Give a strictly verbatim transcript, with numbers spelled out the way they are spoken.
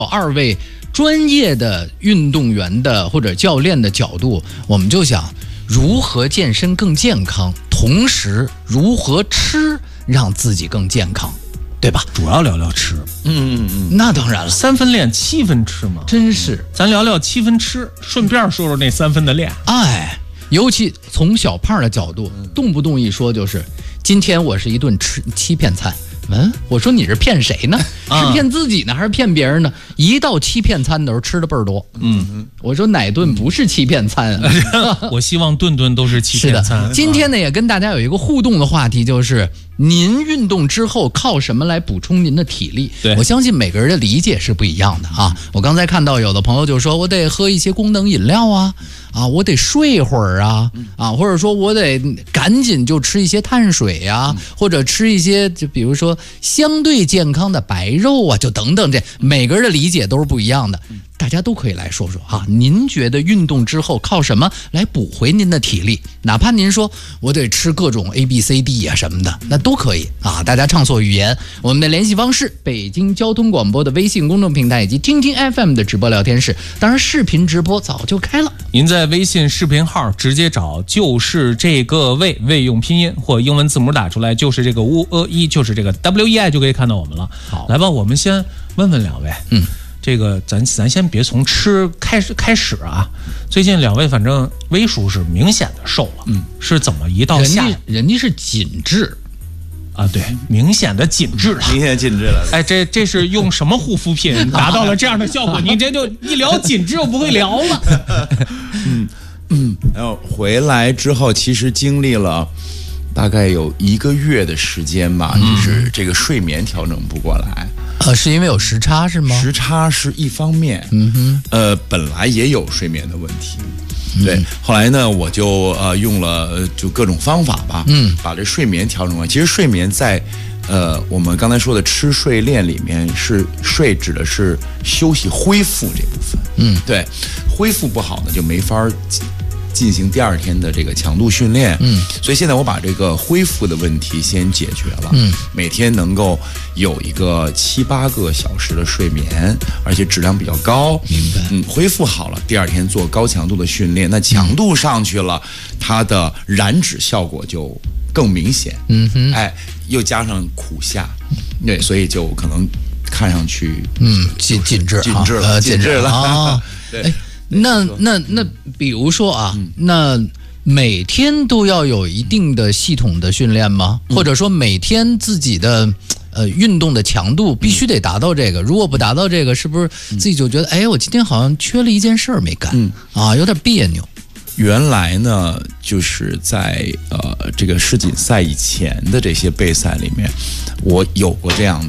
二位专业的运动员的或者教练的角度，我们就想如何健身更健康，同时如何吃让自己更健康，对吧？ 主要聊聊吃。 嗯嗯嗯，那当然了， 三分练七分吃嘛， 真是。 咱聊聊七分吃，顺便说说那三分的练。 哎，尤其从小胖的角度，动不动一说就是今天我是一顿吃欺骗餐。嗯，我说你是骗谁呢？是骗自己呢，还是骗别人呢？一到欺骗餐的时候吃的倍儿多。嗯，我说哪顿不是欺骗餐啊？ 我希望顿顿都是欺骗餐。 是的，今天呢也跟大家有一个互动的话题，就是您运动之后靠什么来补充您的体力？ 对， 我相信每个人的理解是不一样的啊。我刚才看到有的朋友就说，我得喝一些功能饮料啊，啊，我得睡会儿啊，啊，或者说我得赶紧就吃一些碳水呀，或者吃一些就比如说相对健康的白肉啊，就等等，这每个人的理解都是不一样的。大家都可以来说说哈，您觉得运动之后靠什么来补回您的体力？哪怕您说我得吃各种 A B C D 啊什么的，那都可以啊。大家畅所欲言。我们的联系方式：北京交通广播的微信公众平台以及听听 F M 的直播聊天室。当然，视频直播早就开了。 您在微信视频号直接找就是这个魏，魏用拼音或英文字母打出来，就是这个 U E I， 就是这个 W E I 就可以看到我们了。好，来吧，我们先问问两位，嗯。这个咱咱先别从吃开始开始啊！最近两位反正威叔是明显的瘦了，嗯，是怎么一到夏人家人家是紧致啊？对，明显的紧致了， 明显紧致了。 哎，这这是用什么护肤品达到了这样的效果？你这就一聊紧致，我不会聊了。 嗯嗯，然后回来之后，其实经历了大概有一个月的时间吧，嗯、就是这个睡眠调整不过来。 呃，是因为有时差是吗？ 时差是一方面，嗯哼，呃，本来也有睡眠的问题，嗯、对，后来呢，我就呃用了就各种方法吧，嗯，把这睡眠调整过来。其实睡眠在呃我们刚才说的吃睡练里面是睡指的是休息恢复这部分，嗯，对，恢复不好呢就没法进行第二天的这个强度训练，嗯，所以现在我把这个恢复的问题先解决了，嗯，每天能够有一个七八个小时的睡眠，而且质量比较高， 明白， 嗯，恢复好了，第二天做高强度的训练，那强度上去了，它的燃脂效果就更明显，嗯哼，哎，又加上苦夏，对，所以就可能看上去， 嗯，紧紧致， 紧致了，紧致了啊，对。 那那那，比如说啊，嗯、那每天都要有一定的系统的训练吗？嗯、或者说每天自己的呃运动的强度必须得达到这个？如果不达到这个，是不是自己就觉得，哎，我今天好像缺了一件事儿没干，嗯、啊，有点别扭？ 原来呢，就是在呃这个世锦赛以前的这些备赛里面，我有过这样